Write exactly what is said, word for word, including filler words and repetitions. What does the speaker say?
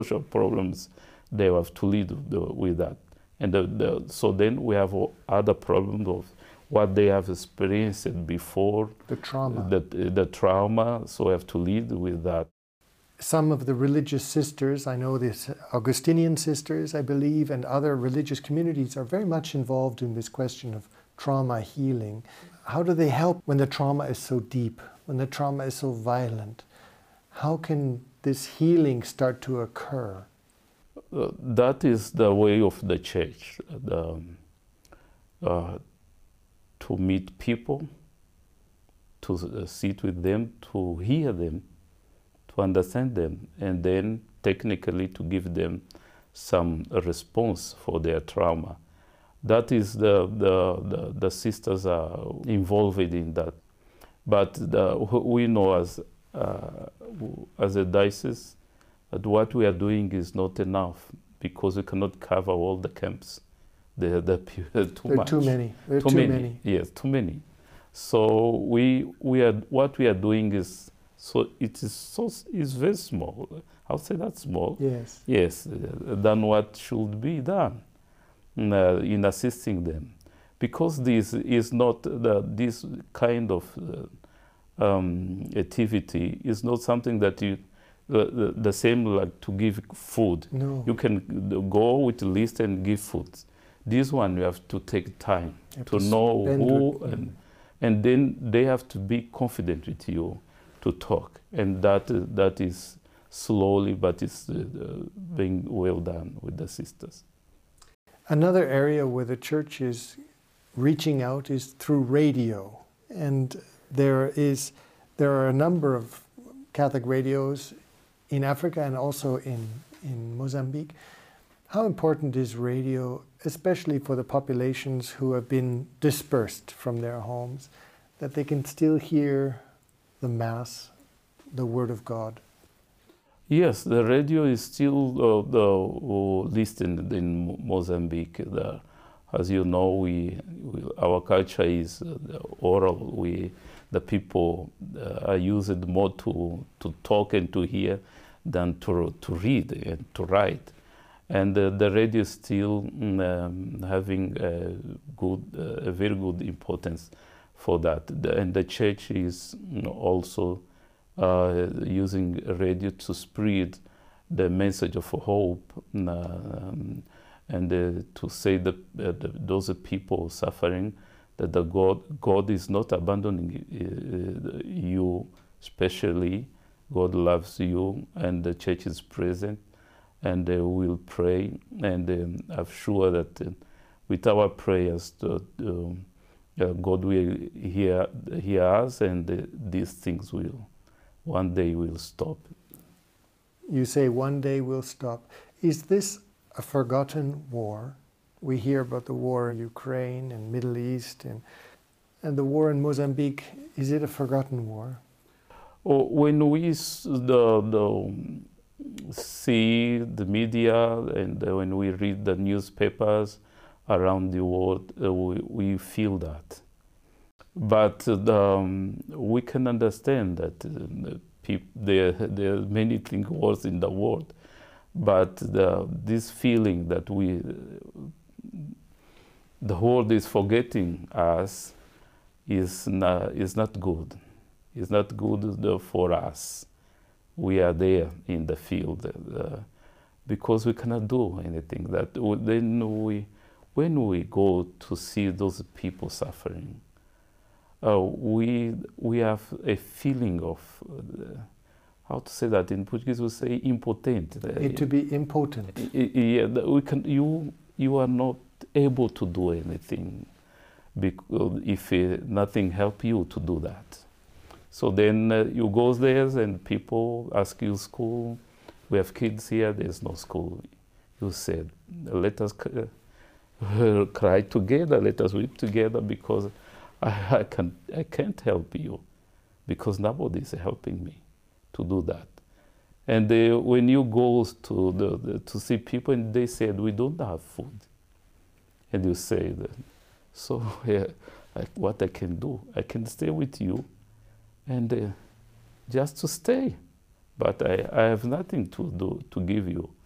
social problems, they have to lead the, with that. And the, the, so then we have other problems of what they have experienced before. The trauma. The, the trauma, so we have to lead with that. Some of the religious sisters, I know this Augustinian sisters, I believe, and other religious communities are very much involved in this question of trauma healing. How do they help when the trauma is so deep, when the trauma is so violent? How can this healing start to occur? Uh, that is the way of the church, the, uh, to meet people, to uh, sit with them, to hear them, to understand them, and then technically to give them some response for their trauma. That is the, the, the, the sisters are involved in that. But the, we know as, uh, as a diocese that what we are doing is not enough because we cannot cover all the camps. They're, they're too there much. Too many. There are too, too many. many. Yes, too many. So we, we are, what we are doing is, so it is so is very small. I'll say that's small. Yes. Yes, uh, than what should be done uh, in assisting them, because this is not the, this kind of uh, um, activity is not something that you uh, the, the same like to give food. No. You can go with a list and give food. This one you have to take time to, to know who with, and and then they have to be confident with you to talk, and that uh, that is slowly, but it's uh, being well done with the sisters. Another area where the church is reaching out is through radio, and there is there are a number of Catholic radios in Africa and also in in Mozambique. How important is radio, especially for the populations who have been dispersed from their homes, that they can still hear the Mass, the Word of God? Yes, the radio is still uh, the uh, listened in Mozambique. The, as you know, we, we our culture is uh, oral. We the people uh, are used more to to talk and to hear than to to read and to write. And uh, the radio is still um, having a good, uh, a very good importance for that. The, and the church is also uh, using radio to spread the message of hope um, and uh, to say that uh, the, those people suffering that the God, God is not abandoning uh, you, especially God loves you, and the church is present, and uh, we'll pray, and um, I'm sure that uh, with our prayers, uh, uh, God will hear, hear us, and uh, these things will, one day will stop. You say one day will stop. Is this a forgotten war? We hear about the war in Ukraine and Middle East, and, and the war in Mozambique. Is it a forgotten war? Oh, when we the, the see the media and uh, when we read the newspapers around the world, uh, we, we feel that. But uh, um, we can understand that uh, peop there, there are many things worse in the world, but the, this feeling that we, the world is forgetting us is not, is not good. It's not good for us. We are there in the field uh, because we cannot do anything. That then we, when we go to see those people suffering, uh, we we have a feeling of uh, how to say that in Portuguese we say impotent. It to be impotent. Yeah, we can. You you are not able to do anything because if uh, nothing help you to do that. So then uh, you go there and people ask you school. We have kids here, there's no school. You said, let us uh, cry together, let us weep together because I, I, can, I can't help you because nobody is helping me to do that. And uh, when you go to, the, the, to see people and they said, we don't have food. And you say, that, so yeah, I, what I can do, I can stay with you and uh, just to stay but I, I have nothing to do to give you.